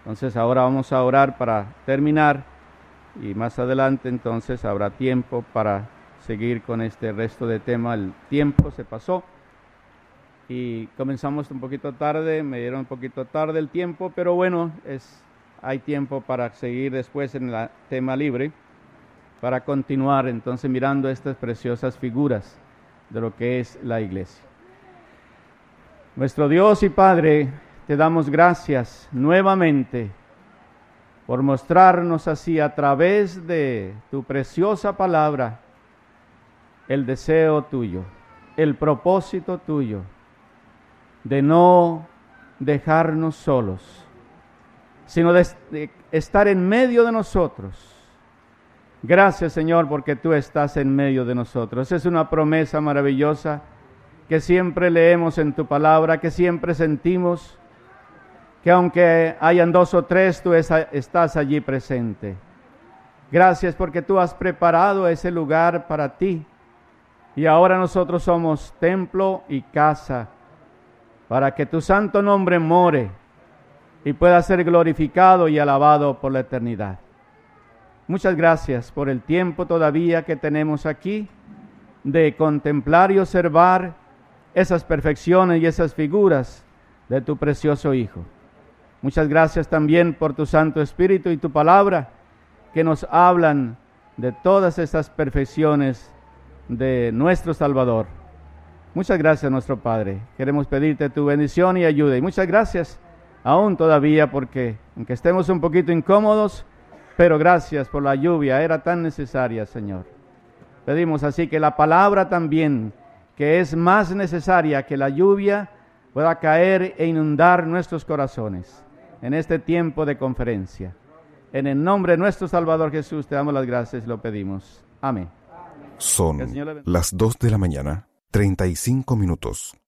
Entonces ahora vamos a orar para terminar y más adelante entonces habrá tiempo para seguir con este resto de tema. El tiempo se pasó y comenzamos un poquito tarde, me dieron un poquito tarde el tiempo, pero bueno, hay tiempo para seguir después en el tema libre, para continuar entonces mirando estas preciosas figuras de lo que es la iglesia. Nuestro Dios y Padre, te damos gracias nuevamente por mostrarnos así a través de tu preciosa palabra el deseo tuyo, el propósito tuyo de no dejarnos solos, sino de estar en medio de nosotros. Gracias, Señor, porque tú estás en medio de nosotros. Es una promesa maravillosa que siempre leemos en tu palabra, que siempre sentimos, que aunque hayan 2 o 3, tú estás allí presente. Gracias porque tú has preparado ese lugar para ti. Y ahora nosotros somos templo y casa para que tu santo nombre more y pueda ser glorificado y alabado por la eternidad. Muchas gracias por el tiempo todavía que tenemos aquí de contemplar y observar esas perfecciones y esas figuras de tu precioso Hijo. Muchas gracias también por tu Santo Espíritu y tu palabra que nos hablan de todas esas perfecciones de nuestro Salvador. Muchas gracias, nuestro Padre. Queremos pedirte tu bendición y ayuda. Y muchas gracias aún todavía porque, aunque estemos un poquito incómodos, pero gracias por la lluvia, era tan necesaria, Señor. Pedimos así que la palabra también, que es más necesaria que la lluvia, pueda caer e inundar nuestros corazones en este tiempo de conferencia. En el nombre de nuestro Salvador Jesús te damos las gracias y lo pedimos. Amén. Son las 2 de la mañana, 35 minutos.